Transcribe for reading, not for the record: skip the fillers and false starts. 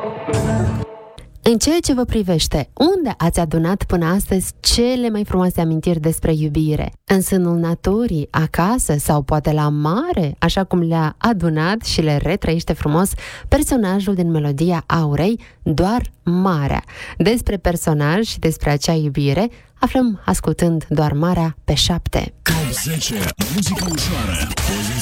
În ceea ce vă privește, unde ați adunat până astăzi cele mai frumoase amintiri despre iubire? În sânul naturii, acasă sau poate la mare, așa cum le-a adunat și le retrăiește frumos personajul din melodia Aurei, Doar Marea. Despre personaj și despre acea iubire aflăm ascultând Doar Marea pe 7. Top 10 muzică ușoară.